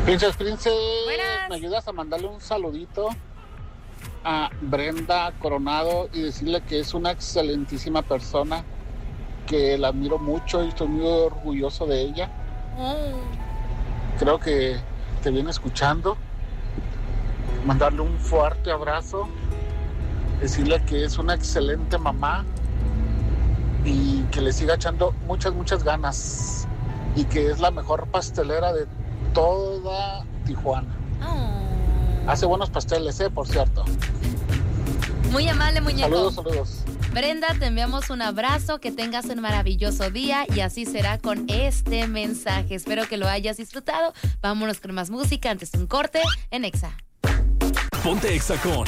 Princess, Buenas. ¿me ayudas a mandarle un saludito a Brenda Coronado y decirle que es una excelentísima persona, que la admiro mucho y estoy muy orgulloso de ella? Creo que te viene escuchando. Mandarle un fuerte abrazo, decirle que es una excelente mamá y que le siga echando muchas ganas y que es la mejor pastelera de toda Tijuana. Hace buenos pasteles, por cierto. Muy amable, muñeco. Saludos. Brenda, te enviamos un abrazo, que tengas un maravilloso día y así será con este mensaje. Espero que lo hayas disfrutado. Vámonos con más música antes de un corte en Exa. Ponte Exa con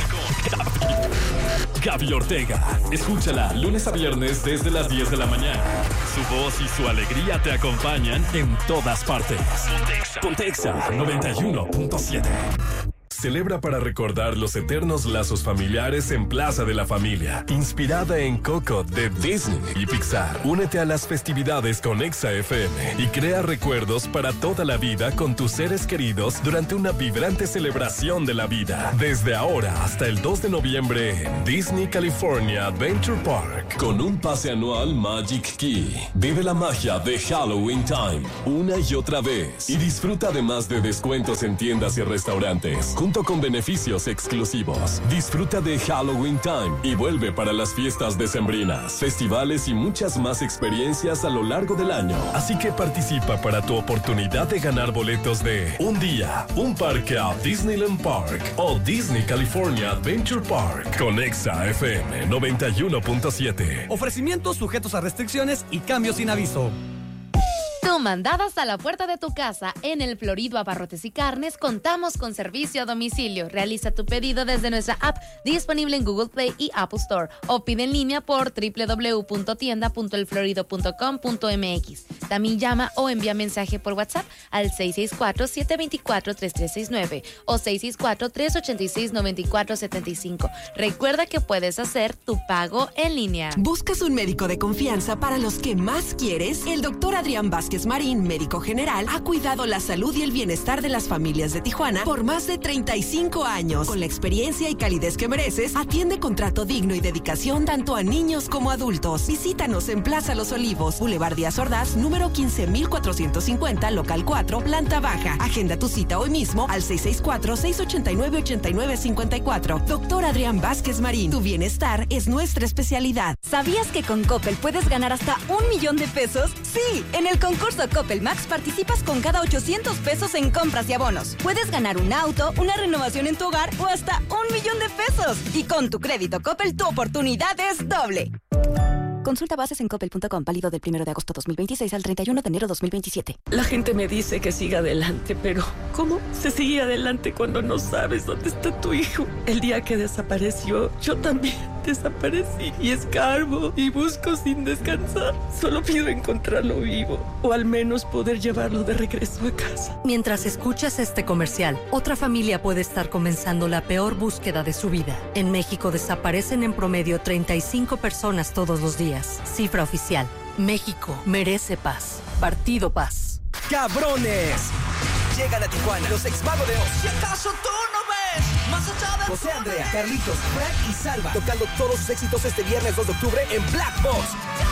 Gaby Ortega. Escúchala lunes a viernes desde las 10 de la mañana. Su voz y su alegría te acompañan en todas partes. Ponte Exa 91.7. Celebra para recordar los eternos lazos familiares en Plaza de la Familia, inspirada en Coco de Disney y Pixar. Únete a las festividades con Exa FM y crea recuerdos para toda la vida con tus seres queridos durante una vibrante celebración de la vida. Desde ahora hasta el 2 de noviembre en Disney California Adventure Park, con un pase anual Magic Key. Vive la magia de Halloween Time una y otra vez y disfruta además de descuentos en tiendas y restaurantes, junto con beneficios exclusivos. Disfruta de Halloween Time y vuelve para las fiestas decembrinas, festivales y muchas más experiencias a lo largo del año. Así que participa para tu oportunidad de ganar boletos de un día, un parque a Disneyland Park o Disney California Adventure Park con Exa FM 91.7. Ofrecimientos sujetos a restricciones y cambios sin aviso. Tu mandada hasta la puerta de tu casa. En El Florido Abarrotes y Carnes contamos con servicio a domicilio. Realiza tu pedido desde nuestra app, disponible en Google Play y Apple Store, o pide en línea por www.tienda.elflorido.com.mx. También llama o envía mensaje por WhatsApp al 664-724-3369 o 664-386-9475. Recuerda que puedes hacer tu pago en línea. ¿Buscas un médico de confianza para los que más quieres? El doctor Adrián Vázquez Marín, médico general, ha cuidado la salud y el bienestar de las familias de Tijuana por más de 35 años. Con la experiencia y calidez que mereces, atiende con trato digno y dedicación tanto a niños como adultos. Visítanos en Plaza Los Olivos, Boulevard Díaz Ordaz, número 15450, local 4, planta baja. Agenda tu cita hoy mismo al 664-689-8954. Doctor Adrián Vázquez Marín, tu bienestar es nuestra especialidad. ¿Sabías que con Coppel puedes ganar hasta $1,000,000? Sí, en el concurso Coppel Max participas con cada $800 en compras y abonos. Puedes ganar un auto, una renovación en tu hogar o hasta $1,000,000. Y con tu crédito Coppel, tu oportunidad es doble. Consulta bases en coppel.com, válido del 1 de agosto 2026 al 31 de enero 2027. La gente me dice que siga adelante, pero ¿cómo se sigue adelante cuando no sabes dónde está tu hijo? El día que desapareció, yo también desaparecí y escarbo y busco sin descansar. Solo pido encontrarlo vivo o al menos poder llevarlo de regreso a casa. Mientras escuchas este comercial, otra familia puede estar comenzando la peor búsqueda de su vida. En México desaparecen en promedio 35 personas todos los días. Cifra oficial. México merece paz. Partido Paz. ¡Cabrones! Llegan a Tijuana los ex-Magos de Oz. Si acaso tú no ves más allá de José Andrea, Carlitos, Frank y Salva, tocando todos sus éxitos este viernes 2 de octubre en Black Box.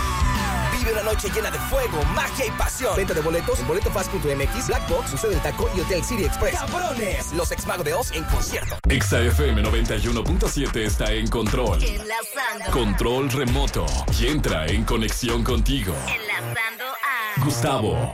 Vive una noche llena de fuego, magia y pasión. Venta de boletos en boletofast.mx, Black Box, Museo del Taco y Hotel City Express. ¡Cabrones! Los ex-Magos de Oz en concierto. Exa FM 91.7 está en control. Enlazando. Control remoto. Y entra en conexión contigo. Enlazando a Gustavo.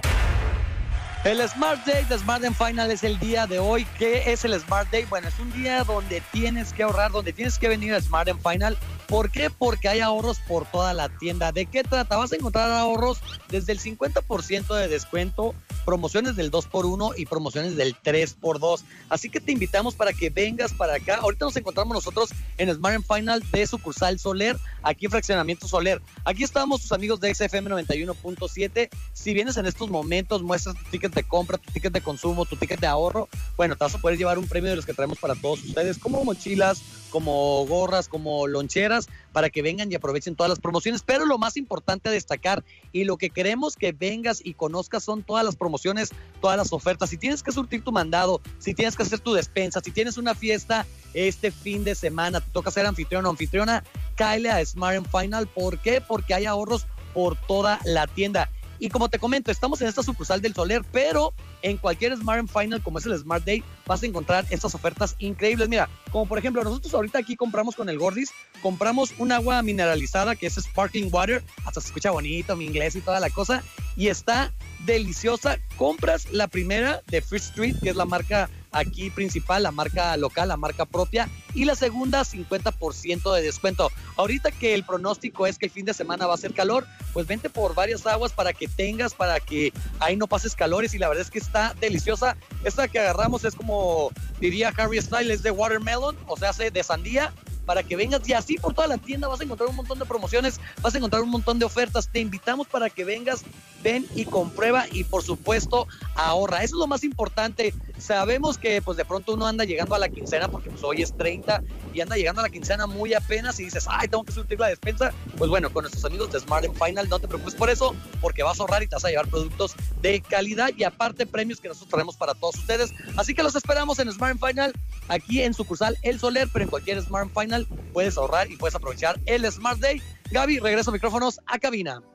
El Smart Day de Smart Final es el día de hoy. ¿Qué es el Smart Day? Bueno, es un día donde tienes que ahorrar, donde tienes que venir a Smart Final. ¿Por qué? Porque hay ahorros por toda la tienda. ¿De qué trata? Vas a encontrar ahorros desde el 50% de descuento, promociones del 2x1 y promociones del 3x2. Así que te invitamos para que vengas para acá. Ahorita nos encontramos nosotros en Smart Final de sucursal Soler, aquí en Fraccionamiento Soler. Aquí estamos tus amigos de XFM 91.7. Si vienes en estos momentos, muestras tu ticket de compra, tu ticket de consumo, tu ticket de ahorro, bueno, te vas a poder llevar un premio de los que traemos para todos ustedes, como mochilas, como gorras, como loncheras, para que vengan y aprovechen todas las promociones. Pero lo más importante a destacar y lo que queremos que vengas y conozcas son todas las promociones promociones, todas las ofertas. Si tienes que surtir tu mandado, si tienes que hacer tu despensa, si tienes una fiesta este fin de semana, te toca ser anfitrión o anfitriona, cáele a Smart & Final. ¿Por qué? Porque hay ahorros por toda la tienda. Y como te comento, estamos en esta sucursal del Soler, pero en cualquier Smart & Final, como es el Smart Day, vas a encontrar estas ofertas increíbles. Mira, como por ejemplo, nosotros ahorita aquí compramos con el Gordis, compramos un agua mineralizada que es Sparkling Water, hasta se escucha bonito mi inglés y toda la cosa, y está deliciosa. Compras la primera de First Street, que es la marca aquí principal, la marca local, la marca propia, y la segunda 50% de descuento. Ahorita que el pronóstico es que el fin de semana va a ser calor, pues vente por varias aguas para que tengas, para que ahí no pases calores, y la verdad es que está deliciosa. Esta que agarramos es como diría Harry Styles, es de watermelon, o sea, hace de sandía, para que vengas, y así por toda la tienda vas a encontrar un montón de promociones, vas a encontrar un montón de ofertas. Te invitamos para que vengas, ven y comprueba, y por supuesto ahorra. Eso es lo más importante. Sabemos que pues de pronto uno anda llegando a la quincena, porque pues hoy es 30 y anda llegando a la quincena muy apenas, y dices, ay, tengo que surtir la despensa. Pues bueno, con nuestros amigos de Smart & Final no te preocupes por eso, porque vas a ahorrar y te vas a llevar productos de calidad, y aparte premios que nosotros traemos para todos ustedes. Así que los esperamos en Smart & Final, aquí en sucursal El Soler, pero en cualquier Smart & Final puedes ahorrar y puedes aprovechar el Smart Day. Gaby, regreso micrófonos a cabina.